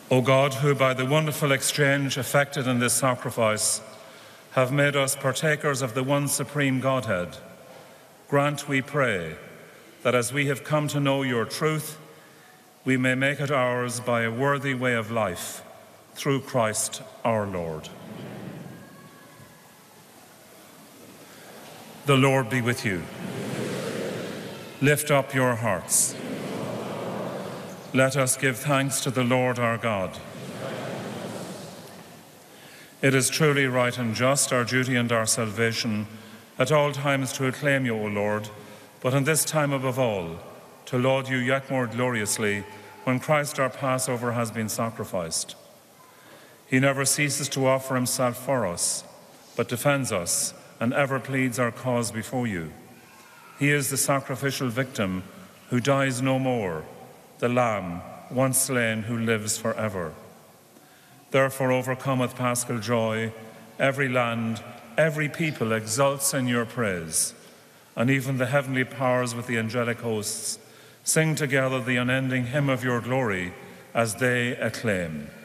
O God, who by the wonderful exchange effected in this sacrifice have made us partakers of the one supreme Godhead, grant, we pray, that as we have come to know your truth, we may make it ours by a worthy way of life, through Christ our Lord. The Lord be with you. Lift up your hearts. Let us give thanks to the Lord our God. It is truly right and just, our duty and our salvation, at all times to acclaim you, O Lord, but in this time above all, to laud you yet more gloriously when Christ our Passover has been sacrificed. He never ceases to offer himself for us, but defends us and ever pleads our cause before you. He is the sacrificial victim who dies no more, the Lamb, once slain, who lives forever. Therefore, overcome with paschal joy, every land, every people exults in your praise, and even the heavenly powers with the angelic hosts sing together the unending hymn of your glory as they acclaim.